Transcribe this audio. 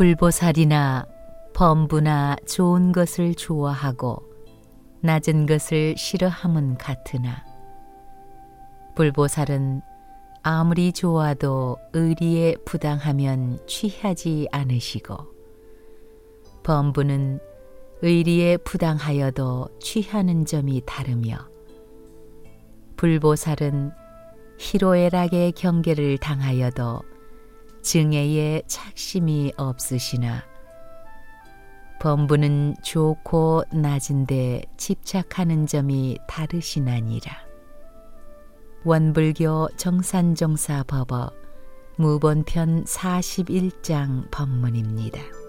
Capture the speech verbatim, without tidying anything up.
불보살이나 범부나 좋은 것을 좋아하고 낮은 것을 싫어함은 같으나 불보살은 아무리 좋아도 의리에 부당하면 취하지 않으시고 범부는 의리에 부당하여도 취하는 점이 다르며 불보살은 희로애락의 경계를 당하여도 증애에 착심이 없으시나 범부는 좋고 낮은데 집착하는 점이 다르시나니라. 원불교 정산종사법어 무본편 사십일 장 법문입니다.